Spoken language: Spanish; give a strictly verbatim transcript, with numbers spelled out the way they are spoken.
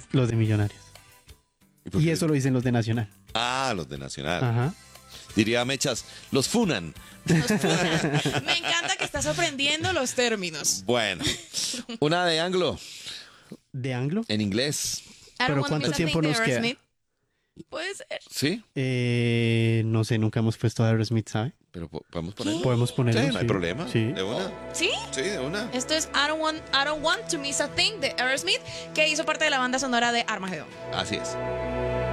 Los de Millonarios. ¿Y por Y qué? eso lo dicen los de Nacional. Ah, los de Nacional. Ajá. Diría Mechas, los funan. Nos funan. Me encanta que estás aprendiendo los términos. Bueno, una de Anglo, ¿De Anglo? en inglés. I Pero don't wanna ¿cuánto miss a tiempo thing de nos queda? Aerosmith. Puede ser. ¿Sí? Eh, no sé, nunca hemos puesto a Aerosmith, ¿sabe? Pero po- podemos ponerlo. Podemos ponerlo. Sí, no hay problema. Sí. De una. ¿Sí? Sí, de una. Esto es I don't, want, I don't Want to Miss a Thing de Aerosmith, que hizo parte de la banda sonora de Armageddon. Así es.